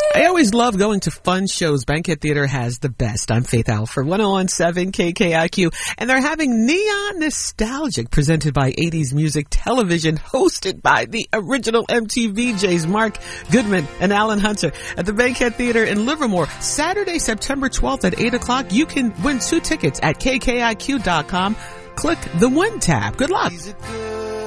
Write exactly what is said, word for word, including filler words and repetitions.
I always love going to fun shows. Bankhead Theater has the best. I'm Faith Alford, one oh one point seven K K I Q. And they're having Neon Nostalgic, presented by eighties Music Television, hosted by the original M T V Js, Mark Goodman and Alan Hunter, at the Bankhead Theater in Livermore. Saturday, September twelfth at eight o'clock. You can win two tickets at K K I Q dot com. Click the Win tab. Good luck.